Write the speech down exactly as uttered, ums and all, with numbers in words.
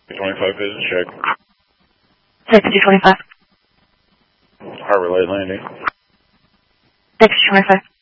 twenty-five vision check. Taxi twenty-five. Heart relay landing. Taxi twenty-five.